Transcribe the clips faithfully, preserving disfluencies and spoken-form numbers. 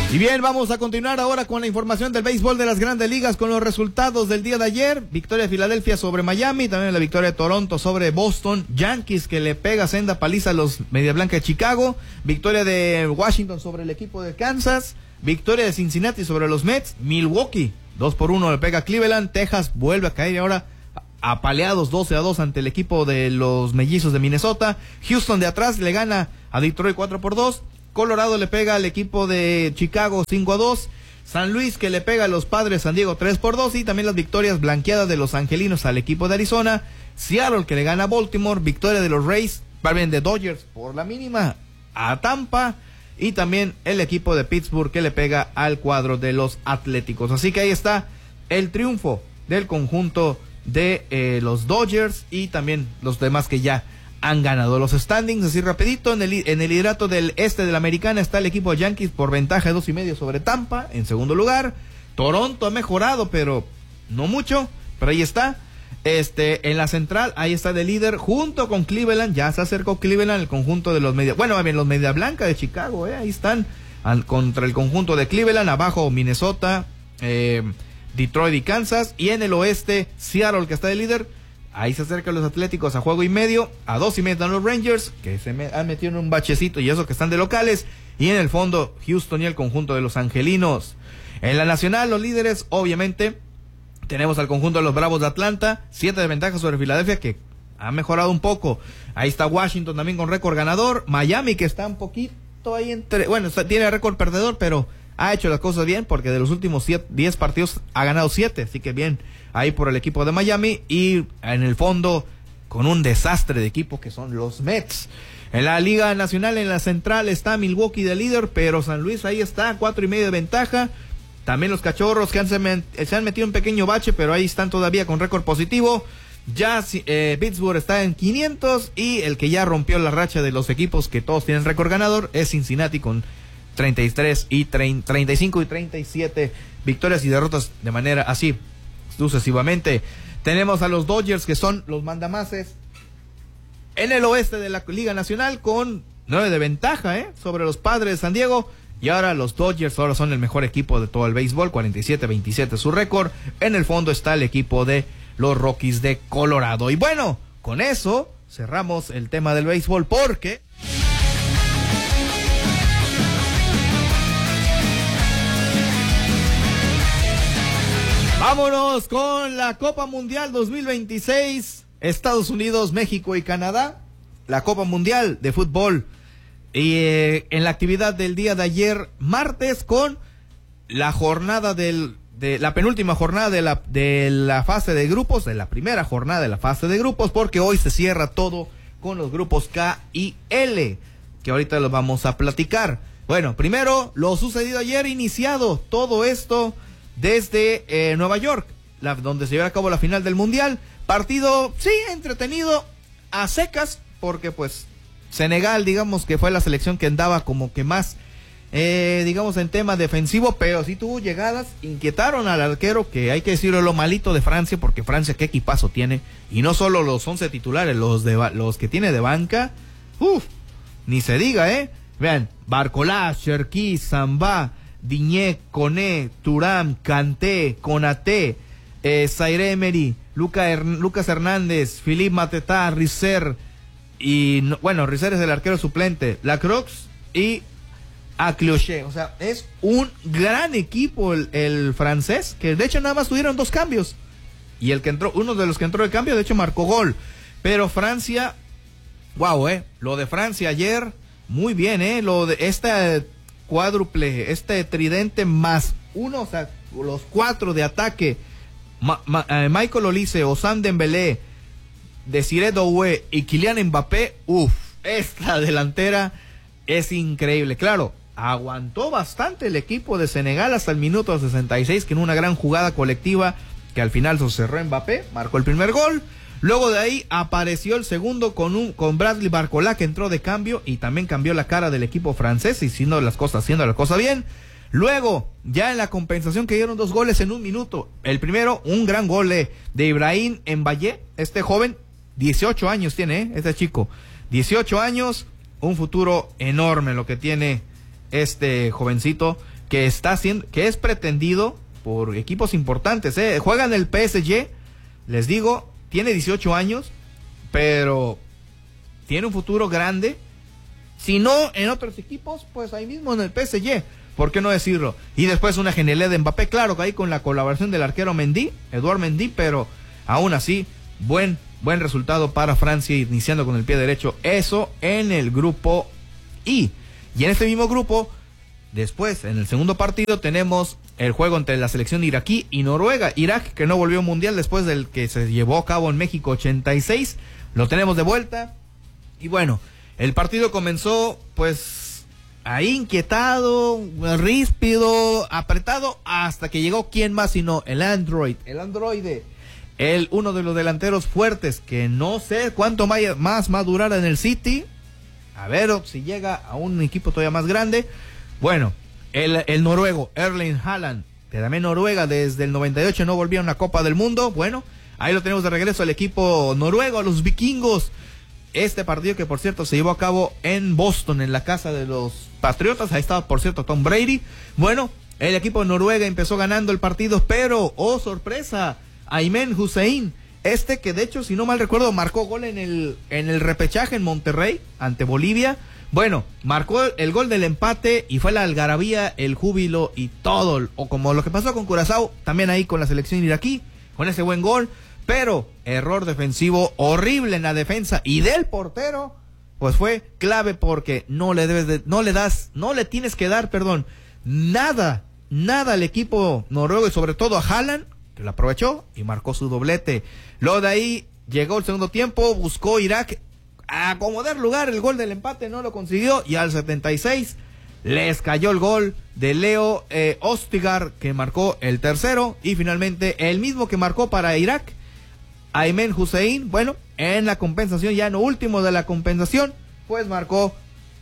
Y bien, vamos a continuar ahora con la información del béisbol de las Grandes Ligas con los resultados del día de ayer. Victoria de Filadelfia sobre Miami, también la victoria de Toronto sobre Boston, Yankees que le pega senda paliza a los Media Blanca de Chicago, victoria de Washington sobre el equipo de Kansas, victoria de Cincinnati sobre los Mets, Milwaukee dos por uno le pega a Cleveland, Texas vuelve a caer ahora apaleados doce a dos ante el equipo de los Mellizos de Minnesota, Houston de atrás le gana a Detroit cuatro por dos, Colorado le pega al equipo de Chicago cinco a dos, San Luis que le pega a los Padres San Diego tres por dos y también las victorias blanqueadas de los Angelinos al equipo de Arizona, Seattle que le gana a Baltimore, victoria de los Rays, perdón, de Dodgers por la mínima a Tampa y también el equipo de Pittsburgh que le pega al cuadro de los Atléticos. Así que ahí está el triunfo del conjunto de eh, los Dodgers y también los demás que ya han ganado los standings. Así rapidito, en el, en el liderato del este de la Americana está el equipo de Yankees por ventaja de dos y medio sobre Tampa en segundo lugar. Toronto ha mejorado pero no mucho, pero ahí está. Este, en la central, ahí está de líder junto con Cleveland, ya se acercó Cleveland, el conjunto de los media, bueno, más bien los Media Blanca de Chicago, eh, ahí están al, contra el conjunto de Cleveland, abajo Minnesota, eh, Detroit y Kansas, y en el oeste Seattle que está de líder, ahí se acercan los Atléticos a juego y medio, a dos y medio están los Rangers, que se me, han metido en un bachecito y eso que están de locales, y en el fondo Houston y el conjunto de los Angelinos. En la nacional, los líderes, obviamente, tenemos al conjunto de los Bravos de Atlanta, siete de ventaja sobre Filadelfia, que ha mejorado un poco. Ahí está Washington también con récord ganador, Miami que está un poquito ahí entre, bueno, tiene récord perdedor, pero ha hecho las cosas bien porque de los últimos diez partidos ha ganado siete, así que bien ahí por el equipo de Miami, y en el fondo con un desastre de equipo que son los Mets. En la Liga Nacional, en la central está Milwaukee de líder, pero San Luis ahí está, cuatro y medio de ventaja. También los Cachorros que han, se han metido un pequeño bache, pero ahí están todavía con récord positivo. Ya eh, Pittsburgh está en quinientos y el que ya rompió la racha de los equipos que todos tienen récord ganador es Cincinnati con treinta y tres y treinta, treinta y cinco y treinta y siete victorias y derrotas de manera así sucesivamente. Tenemos a los Dodgers que son los mandamases en el oeste de la Liga Nacional con nueve de ventaja eh, sobre los Padres de San Diego. Y ahora los Dodgers ahora son el mejor equipo de todo el béisbol, cuarenta y siete veintisiete su récord. En el fondo está el equipo de los Rockies de Colorado. Y bueno, con eso cerramos el tema del béisbol porque... Vámonos con la Copa Mundial dos mil veintiséis, Estados Unidos, México y Canadá. La Copa Mundial de Fútbol. Y eh, en la actividad del día de ayer, martes, con la jornada del, de la penúltima jornada de la, de la fase de grupos, de la primera jornada de la fase de grupos, porque hoy se cierra todo con los grupos K y L, que ahorita los vamos a platicar. Bueno, primero, lo sucedido ayer, iniciado todo esto desde eh, Nueva York, la, donde se lleva a cabo la final del Mundial. Partido, sí, entretenido, a secas, porque pues Senegal, digamos que fue la selección que andaba como que más, eh, digamos, en tema defensivo, pero sí tuvo llegadas, inquietaron al arquero, que hay que decirlo lo malito de Francia, porque Francia qué equipazo tiene, y no solo los once titulares, los de los que tiene de banca, uff, ni se diga, eh, vean, Barcola, Cherki, Samba, Digne, Koné, Thuram, Kanté, Konaté, eh, Zaire Emery, Luca Her- Lucas Hernández, Philippe Mateta, Risser, y no, bueno, Risser es el arquero suplente, Lacroix y Aclioché. O sea, es un gran equipo el, el francés, que de hecho nada más tuvieron dos cambios, y el que entró, uno de los que entró de cambio, de hecho marcó gol. Pero Francia, wow, eh, lo de Francia ayer, muy bien, eh, lo de esta cuádruple, este tridente más uno, o sea, los cuatro de ataque, Ma, Ma, eh, Michael Olise, Ousmane Dembélé, Desiré Doué y Kylian Mbappé, uff, esta delantera es increíble. Claro, aguantó bastante el equipo de Senegal hasta el minuto sesenta y seis, que en una gran jugada colectiva, que al final se cerró Mbappé, marcó el primer gol. Luego de ahí apareció el segundo con un con Bradley Barcola, que entró de cambio y también cambió la cara del equipo francés, haciendo las cosas, haciendo las cosas bien. Luego, ya en la compensación, que dieron dos goles en un minuto. El primero, un gran gol de, de Ibrahim Mbaye, este joven, dieciocho años tiene, ¿eh? Este chico, dieciocho años, un futuro enorme lo que tiene este jovencito, que está haciendo, que es pretendido por equipos importantes, ¿eh? Juega en el P S G, les digo, tiene dieciocho años, pero tiene un futuro grande. Si no en otros equipos, pues ahí mismo en el P S G, ¿por qué no decirlo? Y después una genialidad de Mbappé, claro que ahí con la colaboración del arquero Mendy, Eduard Mendy, pero aún así, buen, buen resultado para Francia, iniciando con el pie derecho, eso en el grupo I. Y en este mismo grupo, después, en el segundo partido, tenemos el juego entre la selección iraquí y Noruega. Irak, que no volvió mundial después del que se llevó a cabo en México ochenta y seis, lo tenemos de vuelta. Y bueno, el partido comenzó, pues, ahí inquietado, ríspido, apretado, hasta que llegó quién más sino el Android, el androide, el uno de los delanteros fuertes, que no sé cuánto más va a durar en el City. A ver si llega a un equipo todavía más grande. Bueno, el, el noruego, Erling Haaland, que también Noruega desde el noventa y ocho no volvía a una Copa del Mundo. Bueno, ahí lo tenemos de regreso al equipo noruego, a los vikingos. Este partido que por cierto se llevó a cabo en Boston, en la casa de los Patriotas. Ahí estaba por cierto Tom Brady. Bueno, el equipo de Noruega empezó ganando el partido, pero, oh sorpresa, Aymen Hussein, este que de hecho, si no mal recuerdo, marcó gol en el, en el repechaje en Monterrey, ante Bolivia. Bueno, marcó el gol del empate y fue la algarabía, el júbilo y todo, o como lo que pasó con Curazao, también ahí con la selección iraquí, con ese buen gol. Pero error defensivo horrible en la defensa y del portero, pues fue clave, porque no le debes de, no le das, no le tienes que dar, perdón, nada, nada al equipo noruego y sobre todo a Haaland, que lo aprovechó y marcó su doblete. Luego de ahí llegó el segundo tiempo, buscó Irak a acomodar lugar, el gol del empate no lo consiguió y al setenta y seis les cayó el gol de Leo eh, Ostigar, que marcó el tercero, y finalmente el mismo que marcó para Irak, Aymen Hussein, bueno, en la compensación, ya en lo último de la compensación, pues marcó,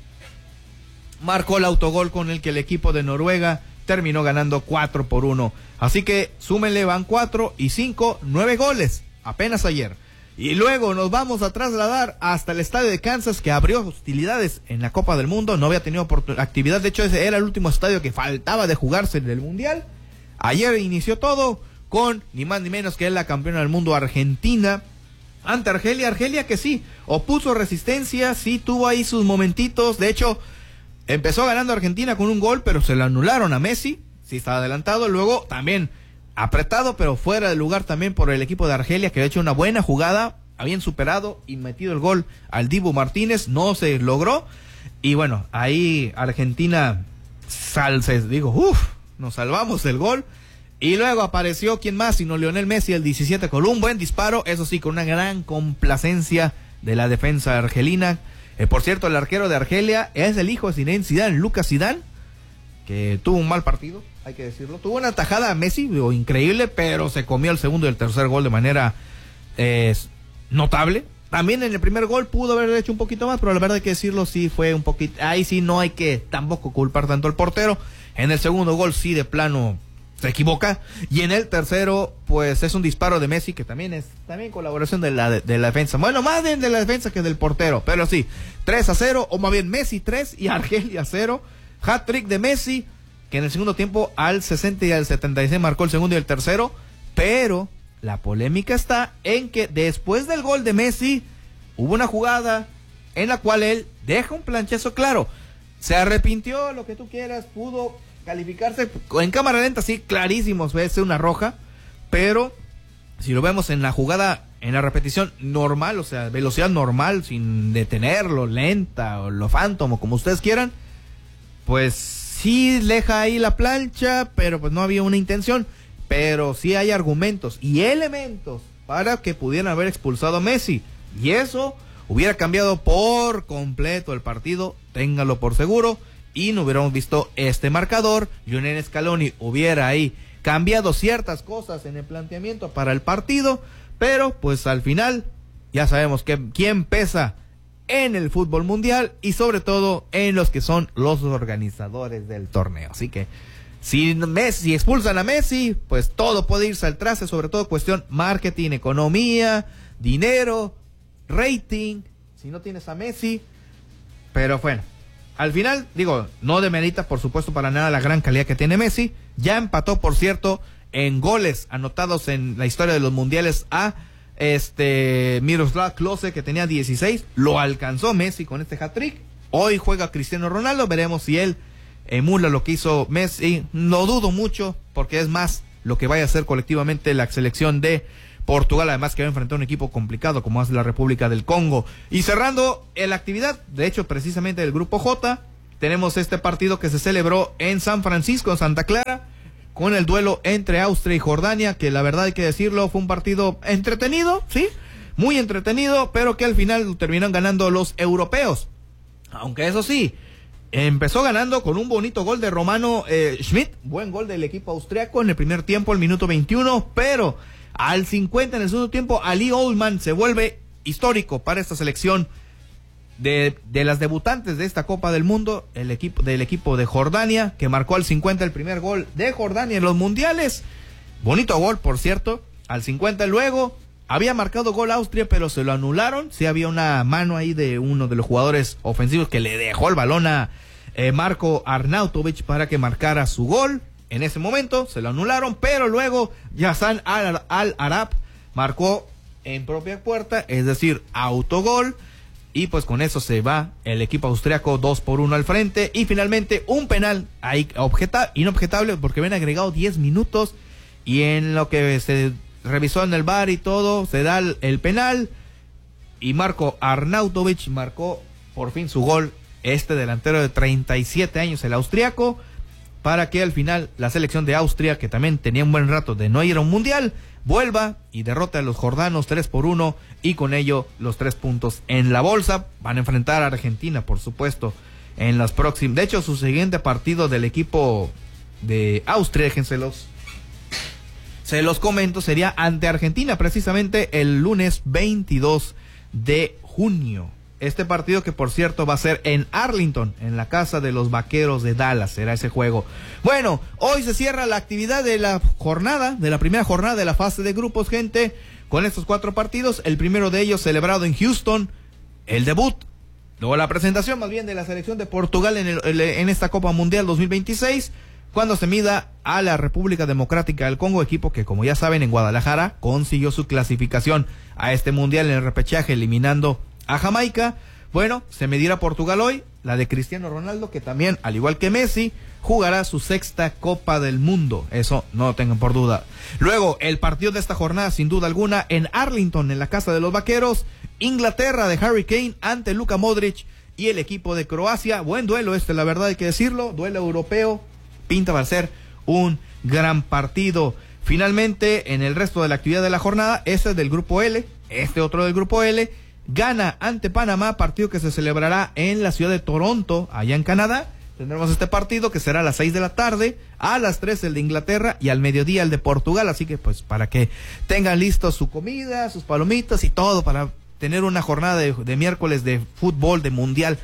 marcó el autogol con el que el equipo de Noruega terminó ganando cuatro por uno. Así que súmenle, van cuatro y cinco, nueve goles, apenas ayer. Y luego nos vamos a trasladar hasta el estadio de Kansas, que abrió hostilidades en la Copa del Mundo, no había tenido actividad, de hecho ese era el último estadio que faltaba de jugarse en el Mundial. Ayer inició todo con ni más ni menos que la campeona del mundo Argentina ante Argelia. Argelia que sí, opuso resistencia, sí tuvo ahí sus momentitos. De hecho, empezó ganando Argentina con un gol, pero se lo anularon a Messi, sí estaba adelantado. Luego también apretado, pero fuera de lugar también por el equipo de Argelia, que había hecho una buena jugada, habían superado y metido el gol al Dibu Martínez, no se logró. Y bueno, ahí Argentina salse, digo, uff, nos salvamos del gol. Y luego apareció, ¿quién más? Sino Lionel Messi, el diecisiete, con un buen disparo, eso sí, con una gran complacencia de la defensa argelina. Eh, por cierto, el arquero de Argelia es el hijo de Zinedine Zidane, Lucas Zidane, que tuvo un mal partido, hay que decirlo. Tuvo una tajada a Messi, digo, increíble, pero se comió el segundo y el tercer gol de manera eh, notable. También en el primer gol pudo haber hecho un poquito más, pero la verdad hay que decirlo, sí fue un poquito, ahí sí no hay que tampoco culpar tanto al portero. En el segundo gol sí de plano se equivoca, y en el tercero pues es un disparo de Messi, que también es también colaboración de la de, de la defensa, bueno, más bien de la defensa que del portero, pero sí, tres a cero, o más bien Messi tres y Argelia cero, hat-trick de Messi, que en el segundo tiempo al sesenta y al setenta y seis marcó el segundo y el tercero. Pero la polémica está en que después del gol de Messi hubo una jugada en la cual él deja un planchazo claro, se arrepintió, lo que tú quieras, pudo calificarse en cámara lenta, sí, clarísimo, es una roja, pero si lo vemos en la jugada, en la repetición normal, o sea, velocidad normal, sin detenerlo, lenta, o lo phantom, o como ustedes quieran, pues sí deja ahí la plancha, pero pues no había una intención, pero sí hay argumentos y elementos para que pudieran haber expulsado a Messi, y eso hubiera cambiado por completo el partido, téngalo por seguro, y no hubiéramos visto este marcador. Lionel Scaloni hubiera ahí cambiado ciertas cosas en el planteamiento para el partido, pero pues al final ya sabemos que quién pesa en el fútbol mundial y sobre todo en los que son los organizadores del torneo. Así que si Messi, si expulsan a Messi, pues todo puede irse al traste, sobre todo cuestión marketing, economía, dinero, rating, si no tienes a Messi. Pero bueno, al final, digo, no demerita por supuesto para nada la gran calidad que tiene Messi. Ya empató, por cierto, en goles anotados en la historia de los mundiales a este Miroslav Klose, que tenía dieciséis. Lo alcanzó Messi con este hat-trick. Hoy juega Cristiano Ronaldo, veremos si él emula lo que hizo Messi. No dudo mucho, porque es más lo que vaya a hacer colectivamente la selección de Portugal, además que va a enfrentar un equipo complicado como es la República del Congo. Y cerrando la actividad, de hecho precisamente del grupo J, tenemos este partido que se celebró en San Francisco, en Santa Clara, con el duelo entre Austria y Jordania, que la verdad hay que decirlo, fue un partido entretenido, sí, muy entretenido, pero que al final terminaron ganando los europeos. Aunque eso sí, empezó ganando con un bonito gol de Romano eh, Schmidt, buen gol del equipo austriaco en el primer tiempo, el minuto veintiuno, pero al cincuenta en el segundo tiempo, Ali Oldman se vuelve histórico para esta selección de, de las debutantes de esta Copa del Mundo, el equipo del equipo de Jordania, que marcó al cincuenta el primer gol de Jordania en los mundiales. Bonito gol, por cierto, al cincuenta. Luego había marcado gol Austria, pero se lo anularon. Sí había una mano ahí de uno de los jugadores ofensivos que le dejó el balón a eh, Marko Arnautovic para que marcara su gol. En ese momento se lo anularon, pero luego Yassan Al-Arab marcó en propia puerta, es decir, autogol, y pues con eso se va el equipo austriaco dos por uno al frente. Y finalmente un penal ahí objeta, inobjetable, porque habían agregado diez minutos, y en lo que se revisó en el V A R y todo, se da el, el penal, y Marko Arnautovic marcó por fin su gol, este delantero de treinta y siete años, el austriaco, para que al final la selección de Austria, que también tenía un buen rato de no ir a un mundial, vuelva y derrote a los jordanos tres por uno, y con ello los tres puntos en la bolsa. Van a enfrentar a Argentina, por supuesto, en las próximas. De hecho, su siguiente partido del equipo de Austria, déjenselos, se los comento, sería ante Argentina, precisamente el lunes veintidós de junio. Este partido, que por cierto va a ser en Arlington, en la casa de los Vaqueros de Dallas, será ese juego. Bueno, hoy se cierra la actividad de la jornada, de la primera jornada de la fase de grupos, gente, con estos cuatro partidos. El primero de ellos celebrado en Houston, el debut, luego la presentación más bien de la selección de Portugal en, el, en esta Copa Mundial dos mil veintiséis, cuando se mida a la República Democrática del Congo, equipo que, como ya saben, en Guadalajara consiguió su clasificación a este Mundial en el repechaje, eliminando a Jamaica. Bueno, se medirá Portugal hoy, la de Cristiano Ronaldo, que también, al igual que Messi, jugará su sexta Copa del Mundo, eso no lo tengan por duda. Luego, el partido de esta jornada, sin duda alguna, en Arlington, en la casa de los Vaqueros, Inglaterra de Harry Kane ante Luka Modric y el equipo de Croacia. Buen duelo este, la verdad hay que decirlo, duelo europeo, pinta para ser un gran partido. Finalmente, en el resto de la actividad de la jornada, este es del grupo L, este otro del grupo L, Ghana ante Panamá, partido que se celebrará en la ciudad de Toronto, allá en Canadá. Tendremos este partido que será a las seis de la tarde, a las tres el de Inglaterra y al mediodía el de Portugal, así que pues para que tengan listos su comida, sus palomitas y todo, para tener una jornada de, de miércoles de fútbol, de mundial,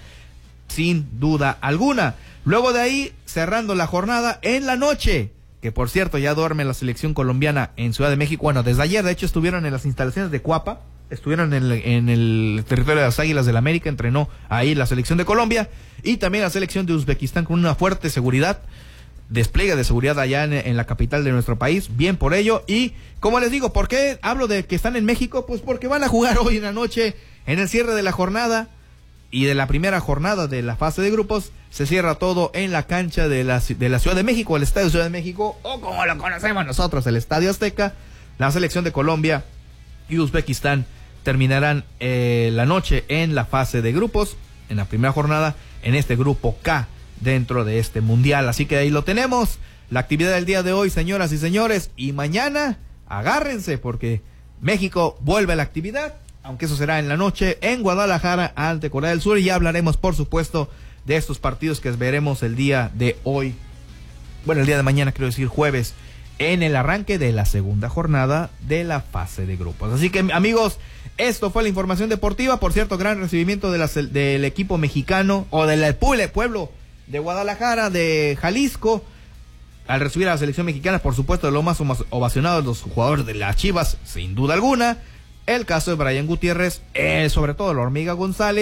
sin duda alguna. Luego de ahí, cerrando la jornada en la noche, que por cierto ya duerme la selección colombiana en Ciudad de México. Bueno, desde ayer de hecho estuvieron en las instalaciones de Cuapa, estuvieron en el, en el territorio de las Águilas del América, entrenó ahí la selección de Colombia y también la selección de Uzbekistán con una fuerte seguridad, despliegue de seguridad allá en, en la capital de nuestro país, bien por ello. Y como les digo, ¿por qué hablo de que están en México? Pues porque van a jugar hoy en la noche, en el cierre de la jornada y de la primera jornada de la fase de grupos. Se cierra todo en la cancha de la, de la Ciudad de México, el Estadio Ciudad de México, o como lo conocemos nosotros, el Estadio Azteca. La selección de Colombia y Uzbekistán terminarán eh, la noche en la fase de grupos, en la primera jornada, en este grupo K dentro de este mundial. Así que ahí lo tenemos, la actividad del día de hoy, señoras y señores, y mañana agárrense porque México vuelve a la actividad, aunque eso será en la noche en Guadalajara ante Corea del Sur, y ya hablaremos por supuesto de estos partidos que veremos el día de hoy, bueno, el día de mañana, quiero decir jueves, en el arranque de la segunda jornada de la fase de grupos. Así que amigos, esto fue la información deportiva. Por cierto, gran recibimiento de la, del equipo mexicano, o del pueblo de Guadalajara, de Jalisco, al recibir a la selección mexicana. Por supuesto, de lo más ovacionado de los jugadores de las Chivas, sin duda alguna. El caso de Brian Gutiérrez, eh, sobre todo la Hormiga González,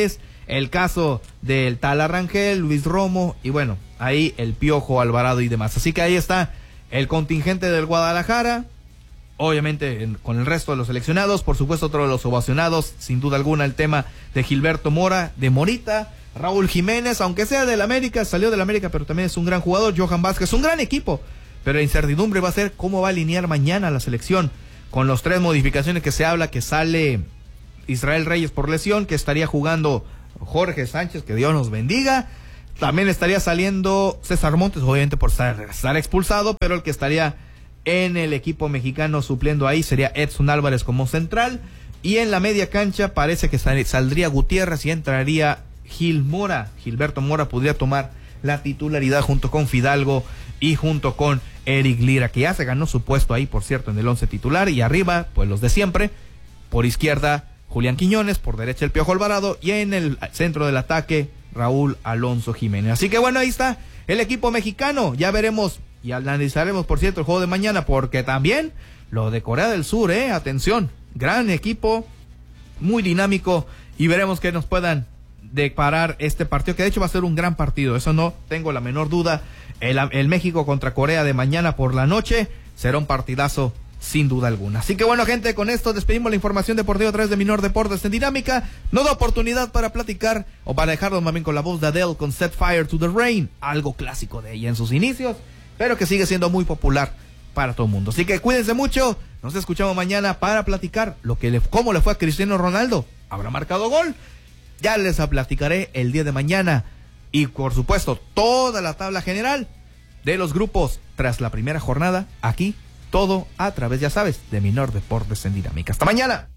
el caso del Tala Rangel, Luis Romo, y bueno, ahí el Piojo Alvarado y demás. Así que ahí está el contingente del Guadalajara, obviamente en, con el resto de los seleccionados, por supuesto otro de los ovacionados, sin duda alguna el tema de Gilberto Mora, de Morita, Raúl Jiménez, aunque sea del América, salió del América, pero también es un gran jugador, Johan Vázquez, un gran equipo, pero la incertidumbre va a ser cómo va a alinear mañana la selección, con los tres modificaciones que se habla, que sale Israel Reyes por lesión, que estaría jugando Jorge Sánchez, que Dios nos bendiga, también estaría saliendo César Montes, obviamente por estar, estar expulsado, pero el que estaría en el equipo mexicano supliendo ahí sería Edson Álvarez como central, y en la media cancha parece que sal, saldría Gutiérrez y entraría Gil Mora. Gilberto Mora podría tomar la titularidad junto con Fidalgo y junto con Eric Lira, que ya se ganó su puesto ahí, por cierto, en el once titular, y arriba, pues los de siempre, por izquierda Julián Quiñones, por derecha el Piojo Alvarado, y en el centro del ataque Raúl Alonso Jiménez. Así que bueno, ahí está el equipo mexicano, ya veremos y analizaremos, por cierto, el juego de mañana, porque también lo de Corea del Sur, eh, atención, gran equipo, muy dinámico, y veremos que nos puedan deparar este partido, que de hecho va a ser un gran partido, eso no tengo la menor duda. El, el México contra Corea de mañana por la noche será un partidazo sin duda alguna. Así que bueno, gente, con esto despedimos la información deportiva a través de Minor Deportes en Dinámica. No da oportunidad para platicar o para dejarlo más bien con la voz de Adele con Set Fire to the Rain, algo clásico de ella en sus inicios, pero que sigue siendo muy popular para todo el mundo. Así que cuídense mucho, nos escuchamos mañana para platicar lo que le, cómo le fue a Cristiano Ronaldo. ¿Habrá marcado gol? Ya les platicaré el día de mañana, y por supuesto toda la tabla general de los grupos tras la primera jornada, aquí todo a través, ya sabes, de Minor Deportes en Dinámica. Hasta mañana.